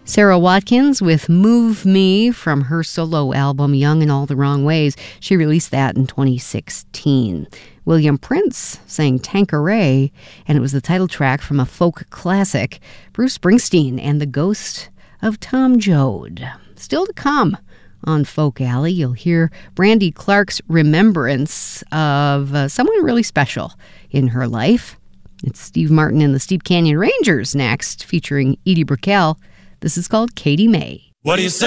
Sarah Watkins with Move Me from her solo album Young in All the Wrong Ways. She released that in 2016. William Prince sang Tanqueray, and it was the title track from a folk classic, Bruce Springsteen and the Ghost of Tom Joad. Still to come on Folk Alley, you'll hear Brandy Clark's remembrance of someone really special in her life. It's Steve Martin and the Steep Canyon Rangers next, featuring Edie Brickell. This is called Katie May. What do you say?